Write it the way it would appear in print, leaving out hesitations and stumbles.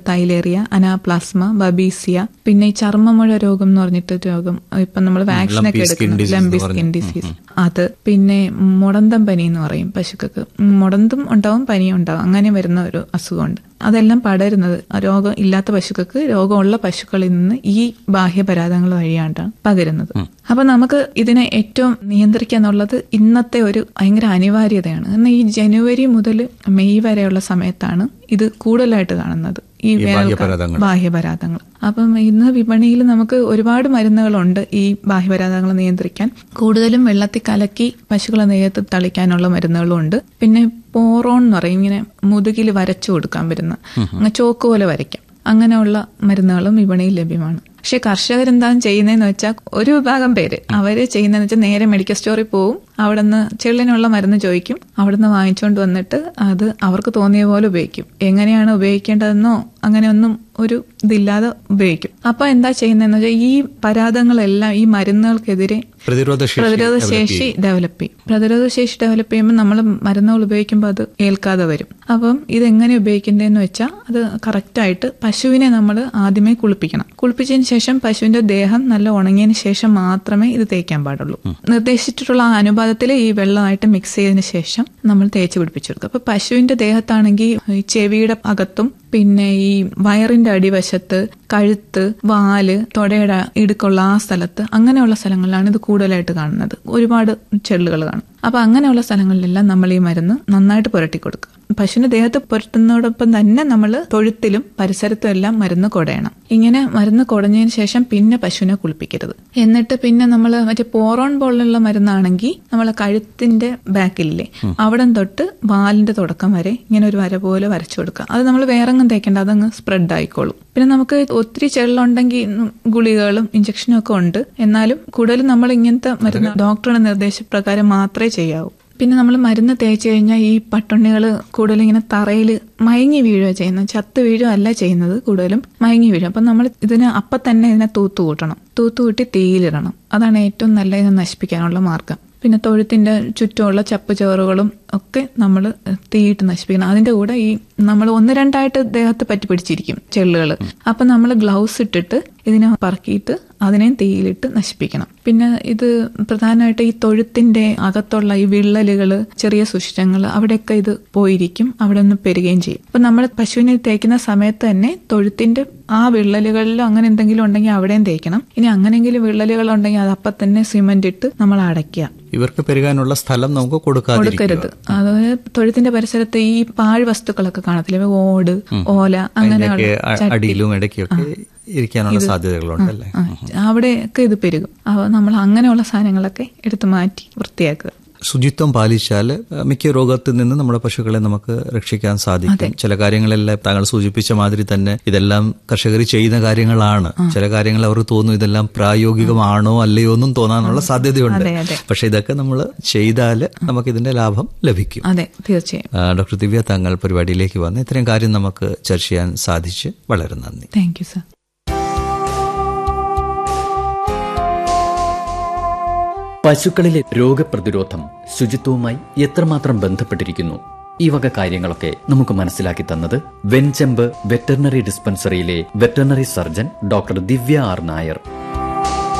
Theileria, Anaplasma, Babesia, പിന്നെ ഈ ചർമ്മമുഴ രോഗം എന്ന് പറഞ്ഞിട്ട് രോഗം ഇപ്പൊ നമ്മൾ വാക്സിനൊക്കെ എടുക്കുന്നത് ലംബി സ്കിൻ ഡിസീസ്, അത് പിന്നെ മുടന്തം പനി എന്ന് പറയും. പശുക്കൾക്ക് മുടന്തും ഉണ്ടാവും പനിയും ഉണ്ടാവും, അങ്ങനെ വരുന്ന ഒരു അസുഖമുണ്ട്. അതെല്ലാം പടരുന്നത് രോഗം ഇല്ലാത്ത പശുക്കൾക്ക് രോഗമുള്ള പശുക്കളിൽ നിന്ന് ഈ ബാഹ്യപരാധങ്ങൾ വഴിയാണ്ടാണ് പകരുന്നത്. അപ്പൊ നമുക്ക് ഇതിനെ ഏറ്റവും നിയന്ത്രിക്കാന്നുള്ളത് ഇന്നത്തെ ഒരു ഭയങ്കര അനിവാര്യതയാണ്. കാരണം ഈ ജനുവരി മുതൽ മെയ് വരെയുള്ള സമയത്താണ് ഇത് കൂടുതലായിട്ട് കാണുന്നത്, ഈ ബാഹ്യപരാധങ്ങൾ. അപ്പം ഇന്ന് വിപണിയിൽ നമുക്ക് ഒരുപാട് മരുന്നുകളുണ്ട് ഈ ബാഹ്യപരാധങ്ങൾ നിയന്ത്രിക്കാൻ. കൂടുതലും വെള്ളത്തിൽ കലക്കി പശുക്കളെ നെയ്യത്ത് തളിക്കാനുള്ള മരുന്നുകളും ഉണ്ട്. പിന്നെ പോറോൺ എന്ന് പറയും, ഇങ്ങനെ മുതുകിൽ വരച്ചു കൊടുക്കാൻ പറ്റുന്ന, അങ്ങനെ ചോക്ക് പോലെ വരയ്ക്കാം, അങ്ങനെയുള്ള മരുന്നുകളും വിപണിയിൽ ലഭ്യമാണ്. പക്ഷെ കർഷകരെന്താണ് ചെയ്യുന്നതെന്ന് വെച്ചാൽ, ഒരു വിഭാഗം പേര് അവര് ചെയ്യുന്നതെന്ന് വെച്ചാൽ നേരെ മെഡിക്കൽ സ്റ്റോറിൽ പോവും, അവിടെ നിന്ന് ചെള്ളിനുള്ള മരുന്ന് ചോദിക്കും, അവിടെ നിന്ന് വാങ്ങിച്ചുകൊണ്ട് വന്നിട്ട് അത് അവർക്ക് തോന്നിയ പോലെ ഉപയോഗിക്കും. എങ്ങനെയാണ് ഉപയോഗിക്കേണ്ടതെന്നോ അങ്ങനെയൊന്നും ഒരു ഇതില്ലാതെ ഉപയോഗിക്കും. അപ്പൊ എന്താ ചെയ്യുന്നതെന്ന് വെച്ചാൽ ഈ പരാതങ്ങളെല്ലാം ഈ മരുന്നുകൾക്കെതിരെ പ്രതിരോധശേഷി ഡെവലപ്പ് ചെയ്യും. പ്രതിരോധശേഷി ഡെവലപ്പ് ചെയ്യുമ്പോൾ നമ്മൾ മരുന്നുകൾ ഉപയോഗിക്കുമ്പോൾ അത് ഏൽക്കാതെ വരും. അപ്പം ഇതെങ്ങനെ ഉപയോഗിക്കേണ്ടതെന്ന് വെച്ചാൽ, അത് കറക്റ്റായിട്ട് പശുവിനെ നമ്മൾ ആദ്യമേ കുളിപ്പിക്കണം. കുളിപ്പിച്ചതിന് ശേഷം പശുവിന്റെ ദേഹം നല്ല ഉണങ്ങിയതിന് ശേഷം മാത്രമേ ഇത് തേക്കാൻ പാടുള്ളൂ. നിർദ്ദേശിച്ചിട്ടുള്ള അനുപാതത്തിൽ ഈ വെള്ളമായിട്ട് മിക്സ് ചെയ്തതിന് ശേഷം നമ്മൾ തേച്ച് പിടിപ്പിച്ചെടുക്കും. അപ്പൊ പശുവിന്റെ ദേഹത്താണെങ്കിൽ ഈ ചെവിയുടെ അകത്തും, പിന്നെ ഈ വയറിന്റെ അടിവശത്ത്, കഴുത്ത്, വാല്, തൊടയുടെ ഇടുക്കുള്ള ആ സ്ഥലത്ത്, അങ്ങനെയുള്ള സ്ഥലങ്ങളിലാണ് ഇത് കൂടുതലായിട്ട് കാണുന്നത്. ഒരുപാട് ചെള്ളുകൾ കാണും. അപ്പൊ അങ്ങനെയുള്ള സ്ഥലങ്ങളിലെല്ലാം നമ്മൾ ഈ മരുന്ന് നന്നായിട്ട് പുരട്ടി കൊടുക്കുക. പശുവിന്റെ ദേഹത്ത് പുരട്ടുന്നതോടൊപ്പം തന്നെ നമ്മൾ തൊഴുത്തിലും പരിസരത്തും എല്ലാം മരുന്ന് കുടയണം. ഇങ്ങനെ മരുന്ന് കുടഞ്ഞതിന് ശേഷം പിന്നെ പശുവിനെ കുളിപ്പിക്കരുത്. എന്നിട്ട് പിന്നെ നമ്മൾ മറ്റേ പോറോൺ പോലുള്ള മരുന്നാണെങ്കിൽ നമ്മളെ കഴുത്തിന്റെ ബാക്കിലില്ലേ, അവിടെ തൊട്ട് വാലിന്റെ തുടക്കം വരെ ഇങ്ങനെ ഒരു വര പോലെ വരച്ചു കൊടുക്കുക. അത് നമ്മൾ വേറെങ്ങും തേക്കേണ്ട, അതങ്ങ് സ്പ്രെഡ് ആയിക്കോളും. പിന്നെ നമുക്ക് ഒത്തിരി ചെള്ളുണ്ടെങ്കിൽ ഗുളികകളും ഇഞ്ചക്ഷനും ഒക്കെ ഉണ്ട്. എന്നാലും കൂടുതലും നമ്മൾ ഇങ്ങനത്തെ മരുന്ന് ഡോക്ടറുടെ നിർദ്ദേശപ്രകാരം മാത്രമേ ചെയ്യാവൂ. പിന്നെ നമ്മൾ മരുന്ന് തേച്ച് കഴിഞ്ഞാൽ ഈ പട്ടുണ്ണികൾ കൂടുതലും ഇങ്ങനെ തറയിൽ മയങ്ങി വീഴുക ചെയ്യുന്നത്, ചത്ത് വീഴുക അല്ല ചെയ്യുന്നത്, കൂടുതലും മയങ്ങി വീഴും. അപ്പം നമ്മൾ ഇതിന് അപ്പം തന്നെ ഇതിനെ തൂത്തുകൂട്ടണം, തൂത്തുകൂട്ടി തീയിലിടണം. അതാണ് ഏറ്റവും നല്ല ഇതിനെ നശിപ്പിക്കാനുള്ള മാർഗം. പിന്നെ തൊഴുത്തിന്റെ ചുറ്റുമുള്ള ചപ്പ് ചോറുകളും ഒക്കെ നമ്മൾ തീയിട്ട് നശിപ്പിക്കണം. അതിന്റെ കൂടെ ഈ നമ്മൾ 1-2 ദേഹത്ത് പറ്റി പിടിച്ചിരിക്കും ചെള്ളുകൾ. അപ്പൊ നമ്മൾ ഗ്ലൗസ് ഇട്ടിട്ട് ഇതിനെ പറക്കിയിട്ട് അതിനെ തീയിലിട്ട് നശിപ്പിക്കണം. പിന്നെ ഇത് പ്രധാനമായിട്ട് ഈ തൊഴുത്തിന്റെ അകത്തുള്ള ഈ വിള്ളലുകള്, ചെറിയ സുഷിരങ്ങൾ, അവിടെയൊക്കെ ഇത് പോയിരിക്കും, അവിടെ നിന്ന് പെരുകയും ചെയ്യും. അപ്പൊ നമ്മൾ പശുവിനെ തേക്കുന്ന സമയത്ത് തന്നെ തൊഴുത്തിന്റെ ആ വിള്ളലുകളിലോ അങ്ങനെ എന്തെങ്കിലും ഉണ്ടെങ്കിൽ അവിടെയും തേക്കണം. ഇനി അങ്ങനെയെങ്കിലും വിള്ളലുകൾ ഉണ്ടെങ്കിൽ അത് അപ്പം തന്നെ സിമന്റ് ഇട്ട് നമ്മൾ അടയ്ക്കുക. ഇവർക്ക് പെരുകാനുള്ള സ്ഥലം നമുക്ക് കൊടുക്കരുത്. അതുപോലെ തൊഴുത്തിന്റെ പരിസരത്ത് ഈ പാഴ് വസ്തുക്കളൊക്കെ കാണത്തില്ലേ, ഓട്, ഓല, അങ്ങനെയുള്ള അടിയിലും ഇടയ്ക്കൊക്കെ ഇരിക്കാനുള്ള സാധ്യതകളുണ്ടല്ലേ, അവിടെയൊക്കെ ഇത് പെരുകും. നമ്മൾ അങ്ങനെയുള്ള സാധനങ്ങളൊക്കെ എടുത്തു മാറ്റി വൃത്തിയാക്കുക. ശുചിത്വം പാലിച്ചാൽ മിക്ക രോഗത്തിൽ നിന്ന് നമ്മുടെ പശുക്കളെ നമുക്ക് രക്ഷിക്കാൻ സാധിക്കും. ചില കാര്യങ്ങളെല്ലാം താങ്കൾ സൂചിപ്പിച്ച മാതിരി തന്നെ ഇതെല്ലാം കർഷകർ ചെയ്യുന്ന കാര്യങ്ങളാണ്. ചില കാര്യങ്ങൾ അവർ തോന്നുന്നു ഇതെല്ലാം പ്രായോഗികമാണോ അല്ലയോ എന്നും തോന്നാനുള്ള സാധ്യതയുണ്ട്. പക്ഷെ ഇതൊക്കെ നമ്മൾ ചെയ്താൽ നമുക്ക് ഇതിന്റെ ലാഭം ലഭിക്കും. അതെ, തീർച്ചയായും. ഡോക്ടർ ദിവ്യ, താങ്കൾ പരിപാടിയിലേക്ക് വന്ന് ഇത്രയും കാര്യം നമുക്ക് ചർച്ച ചെയ്യാൻ സാധിച്ച് വളരെ നന്ദി. Thank you sir. പശുക്കളിലെ രോഗപ്രതിരോധം ശുചിത്വവുമായി എത്രമാത്രം ബന്ധപ്പെട്ടിരിക്കുന്നു, ഈ വക കാര്യങ്ങളൊക്കെ നമുക്ക് മനസ്സിലാക്കി തന്നത് വെഞ്ചമ്പ് വെറ്ററിനറി ഡിസ്പെൻസറിയിലെ വെറ്ററിനറി സർജൻ ഡോക്ടർ ദിവ്യ ആർ നായർ.